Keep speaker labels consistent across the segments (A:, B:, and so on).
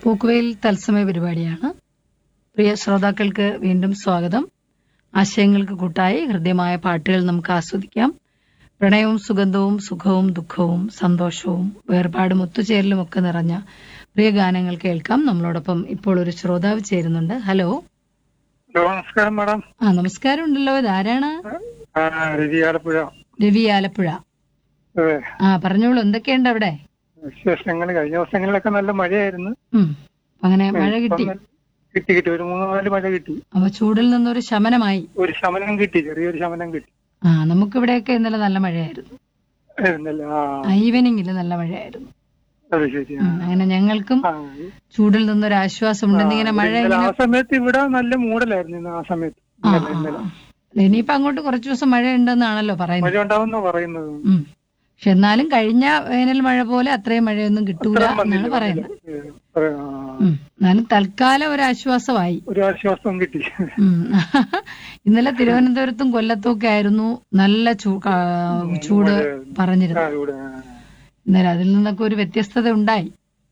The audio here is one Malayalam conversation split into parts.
A: പൂക്കുവയിൽ തത്സമയ പരിപാടിയാണ്. പ്രിയ ശ്രോതാക്കൾക്ക് വീണ്ടും സ്വാഗതം. ആശയങ്ങൾക്ക് കൂട്ടായി ഹൃദ്യമായ പാട്ടുകൾ നമുക്ക് ആസ്വദിക്കാം. പ്രണയവും സുഗന്ധവും സുഖവും ദുഃഖവും സന്തോഷവും വേർപാടും ഒത്തുചേരലും ഒക്കെ നിറഞ്ഞ പ്രിയ ഗാനങ്ങൾ കേൾക്കാം. നമ്മളോടൊപ്പം ഇപ്പോൾ ഒരു ശ്രോതാവ് ചേരുന്നുണ്ട്. ഹലോ.
B: നമസ്കാരം മാഡം.
A: നമസ്കാരം ഉണ്ടല്ലോ. ഇതാരാണ്?
B: രവി ആലപ്പുഴ.
A: രവി ആലപ്പുഴ. പറഞ്ഞോളൂ, എന്തൊക്കെയുണ്ട് അവിടെ
B: വിശേഷങ്ങൾ? കഴിഞ്ഞ ദിവസങ്ങളിലൊക്കെ നല്ല മഴയായിരുന്നു.
A: അങ്ങനെ മഴ കിട്ടി?
B: കിട്ടി ഒരു 3-4 മഴ കിട്ടി.
A: അപ്പൊ ചൂടിൽ നിന്നൊരു ശമനമായി?
B: ഒരു ശമനം കിട്ടി, ചെറിയൊരു ശമനം കിട്ടി.
A: നമുക്കിവിടെയൊക്കെ ഇന്നലെ നല്ല മഴയായിരുന്നു. ഈവനിങ്ങില് നല്ല മഴയായിരുന്നു.
B: അത് ശരി.
A: അങ്ങനെ ഞങ്ങൾക്കും ചൂടിൽ നിന്നൊരു ആശ്വാസമുണ്ട്. ഇങ്ങനെ മഴ
B: ആ സമയത്ത് ഇവിടെ നല്ല മൂടലായിരുന്നു. ആ സമയത്ത്
A: ഇനിയിപ്പോ അങ്ങോട്ട് കുറച്ചു ദിവസം മഴ ഉണ്ടെന്നാണല്ലോ പറയുന്നത്.
B: മഴ ഉണ്ടാവുന്ന പറയുന്നത്.
A: പക്ഷെ എന്നാലും കഴിഞ്ഞ വേനൽ മഴ പോലെ അത്രയും മഴയൊന്നും കിട്ടൂല എന്നാണ് പറയുന്നത്. എന്നാലും തൽക്കാലം ഒരു ആശ്വാസമായി.
B: ഒരു ആശ്വാസം കിട്ടി.
A: ഇന്നലെ തിരുവനന്തപുരത്തും കൊല്ലത്തും ഒക്കെ ആയിരുന്നു നല്ല ചൂട് പറഞ്ഞിരുന്നു. ഇന്നലെ അതിൽ നിന്നൊക്കെ ഒരു വ്യത്യസ്തത ഉണ്ടായി.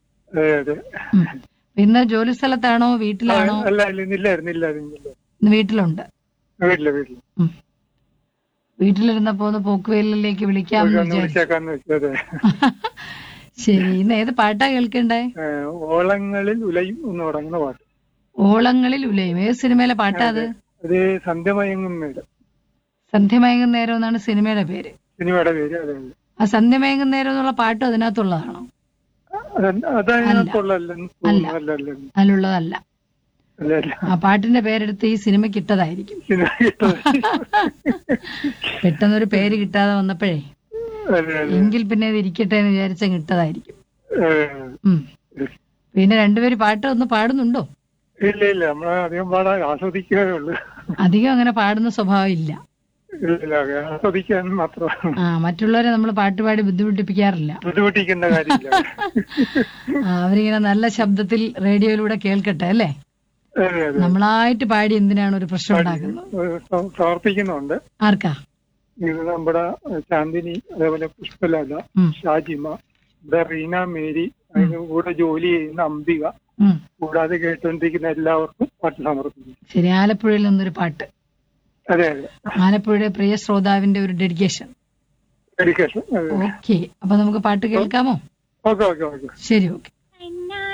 A: ഇന്ന് ജോലി സ്ഥലത്താണോ വീട്ടിലാണോ? വീട്ടിലുണ്ട്. വീട്ടിലിരുന്നപ്പോ ഒന്ന് പോക്കുവെയിലേക്ക് വിളിക്കാമെന്ന് വിചാരിച്ചു. ശരി, ഇന്ന് ഏത് പാട്ടാ കേൾക്കണ്ടേ?
B: ഓളങ്ങളിൽ ഉലയും എന്ന് പറയുന്ന പാട്ട്.
A: ഓളങ്ങളിൽ ഉലയും ഏത് സിനിമയിലെ പാട്ടാ അത്?
B: സന്ധ്യമയങ്ങും നേരം.
A: സന്ധ്യമയങ്ങും നേരം എന്നാണ് സിനിമയുടെ പേര്.
B: സിനിമയുടെ പേര്.
A: ആ സന്ധ്യമയങ്ങും നേരം എന്നുള്ള പാട്ട് അതിനകത്തുള്ളതാണോ? അതിലുള്ളതല്ല. ആ പാട്ടിന്റെ പേരെടുത്ത് ഈ സിനിമയ്ക്ക് ഇട്ടതായിരിക്കും. പെട്ടെന്നൊരു പേര് കിട്ടാതെ വന്നപ്പോഴേ എങ്കിൽ പിന്നെ അത് ഇരിക്കട്ടെ എന്ന് വിചാരിച്ച കിട്ടതായിരിക്കും. പിന്നെ രണ്ടുപേര് പാട്ട് ഒന്ന് പാടുന്നുണ്ടോ?
B: ഇല്ല, അധികം പാടാൻ ആസ്വദിക്കുകയേ ഉള്ളൂ. അധികം
A: അങ്ങനെ പാടുന്ന സ്വഭാവം ഇല്ല.
B: ആസ്വദിക്കാൻ മാത്രം.
A: മറ്റുള്ളവരെ നമ്മൾ പാട്ടുപാടി ബുദ്ധിമുട്ടിപ്പിക്കാറില്ല.
B: ബുദ്ധിമുട്ടിക്കുന്ന കാര്യമില്ല.
A: അവരിങ്ങനെ നല്ല ശബ്ദത്തിൽ റേഡിയോയിലൂടെ കേൾക്കട്ടെ അല്ലേ? നമ്മളായിട്ട് പാടി എന്തിനാണ് ഒരു പ്രശ്നം ഉണ്ടാക്കുന്നത്?
B: സമർപ്പിക്കുന്നുണ്ട്.
A: ആർക്കാ?
B: ഇത് നമ്മുടെ ചാന്ദിനി, അതേപോലെ പുഷ്പലത, ഷാജിമ, ഇവിടെ റീന മേരി, അതിന് കൂടെ ജോലി ചെയ്യുന്ന അംബിക, കൂടാതെ കേട്ടുകൊണ്ടിരിക്കുന്ന എല്ലാവർക്കും പാട്ട് സമർപ്പിക്കുന്നു.
A: ശരി, ആലപ്പുഴയിൽ നിന്നൊരു പാട്ട്.
B: അതെ.
A: ആലപ്പുഴയുടെ പ്രിയ ശ്രോതാവിന്റെ ഒരു ഡെഡിക്കേഷൻ. ഓക്കെ, അപ്പൊ നമുക്ക് പാട്ട് കേൾക്കാമോ?
B: ഓക്കെ.
A: ശരി, ഓക്കെ.